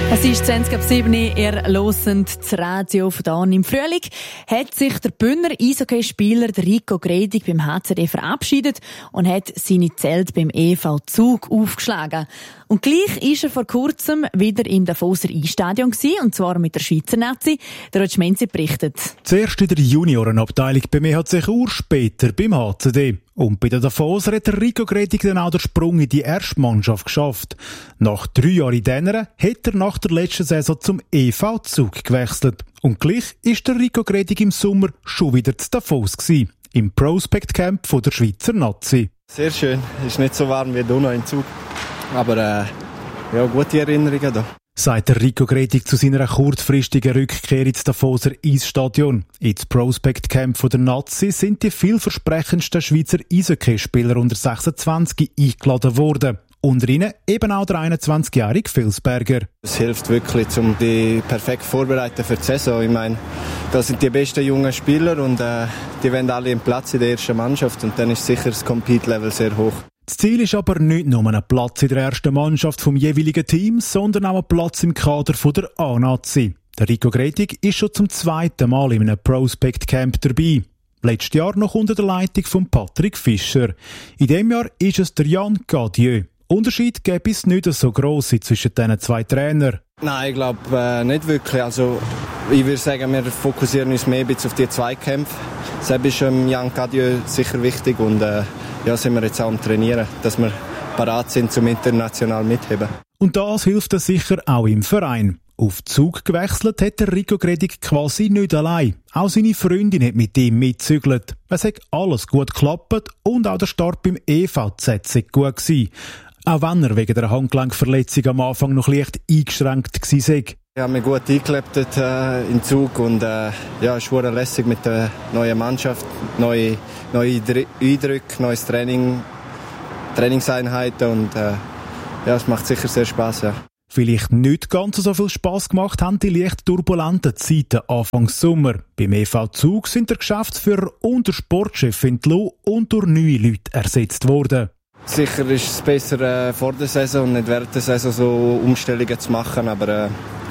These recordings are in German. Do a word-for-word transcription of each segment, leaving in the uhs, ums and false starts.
Es ist zwanzig ab sieben, ihr hört das Radio von hier. Im Frühling hat sich der Bündner Eishockeyspieler Rico Gredig beim H C D verabschiedet und hat seine Zelte beim E V Zug aufgeschlagen. Und gleich ist er vor kurzem wieder im Davoser Eisstadion gewesen, und zwar mit der Schweizer Nazi. Der Rutsch Menzi berichtet. Zuerst in der Juniorenabteilung beim E H C Chur, später beim H C D. Und bei den Davoser hat der Rico Gredig dann auch den Sprung in die erste Mannschaft geschafft. Nach drei Jahren in Dänemark hat er nach der letzten Saison zum E V Zug gewechselt. Und gleich ist der Rico Gredig im Sommer schon wieder zu Davos gewesen, im Prospect Camp von der Schweizer Nazi. Sehr schön. Es ist nicht so warm wie hier im Zug. Aber äh, ja, gute Erinnerungen da. Sagt der Rico Gredig zu seiner kurzfristigen Rückkehr ins Davoser Eisstadion. Ins Prospect Camp von der Nazi sind die vielversprechendsten Schweizer Eishockeyspieler unter sechsundzwanzig eingeladen worden. Unter ihnen eben auch der einundzwanzigjährige Vilsberger. Es hilft wirklich, um die perfekt vorzubereiten für die Saison. Ich meine, das sind die besten jungen Spieler und äh, die wollen alle einen Platz in der ersten Mannschaft und dann ist sicher das Compete-Level sehr hoch. Das Ziel ist aber nicht nur ein Platz in der ersten Mannschaft vom jeweiligen Team, sondern auch ein Platz im Kader von der A-Nazi. Der Rico Gredig ist schon zum zweiten Mal in einem Prospect Camp dabei. Letztes Jahr noch unter der Leitung von Patrick Fischer. In diesem Jahr ist es der Jan Gadieu. Unterschied gäbe es nicht so gross zwischen diesen zwei Trainern. Nein, ich glaube äh, nicht wirklich. Also, ich würde sagen, wir fokussieren uns mehr ein bisschen auf die Zweikämpfe. Selbst ist ähm, Jan Gadieu sicher wichtig und äh, ja, sind wir jetzt auch am Trainieren, dass wir parat sind zum international mitheben. Und das hilft uns sicher auch im Verein. Auf Zug gewechselt hat der Rico Gredig quasi nicht allein. Auch seine Freundin hat mit ihm mitgezügelt. Es hat alles gut geklappt und auch der Start beim E V Z sei gut gewesen. Auch wenn er wegen der Handgelenkverletzung am Anfang noch leicht eingeschränkt war. Ich habe mich gut eingelebt äh, im Zug und äh, ja, es war lässig mit der neuen Mannschaft, neue, neue Eindrücke, neues Training, Trainingseinheiten und äh, ja, es macht sicher sehr Spass. Ja. Vielleicht nicht ganz so viel Spass gemacht haben die leicht turbulenten Zeiten Anfang Sommer. Beim E V Zug sind der Geschäftsführer und der Sportchef entlassen und durch neue Leute ersetzt worden. Sicher ist es besser äh, vor der Saison und nicht während der Saison so Umstellungen zu machen, aber äh,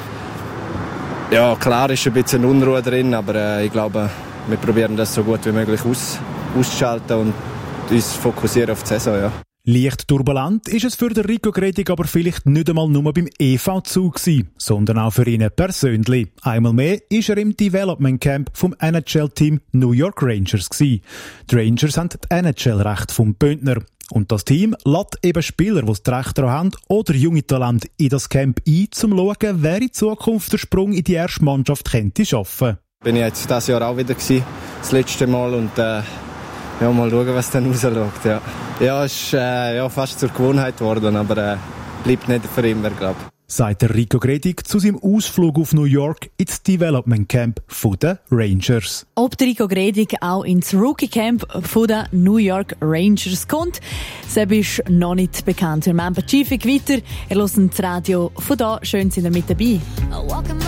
ja, klar ist ein bisschen Unruhe drin, aber äh, ich glaube, wir probieren das so gut wie möglich aus, auszuschalten und uns fokussieren auf die Saison. Ja. Leicht turbulent ist es für den Rico Gredig aber vielleicht nicht einmal nur beim E V Zug gewesen, sondern auch für ihn persönlich. Einmal mehr ist er im Development Camp vom N H L-Team New York Rangers gewesen. Die Rangers haben das N H L-Recht vom Bündner. Und das Team lädt eben Spieler, die das Recht daran haben, oder junge Talente in das Camp ein, um zu schauen, wer in Zukunft den Sprung in die erste Mannschaft könnte schaffen. Bin ich jetzt dieses Jahr auch wieder gewesen, das letzte Mal, und äh, ja, mal schauen, was dann rausschaut. Ja, ja, es ist äh, ja, fast zur Gewohnheit geworden, aber äh, bleibt nicht für immer, glaube ich. Sagt der Rico Gredig zu seinem Ausflug auf New York ins Development Camp der Rangers. Ob der Rico Gredig auch ins Rookie Camp der New York Rangers kommt, das ist noch nicht bekannt. Wir machen Chiefig weiter. Ihr hört das Radio von da. Schön, sind ihr mit dabei.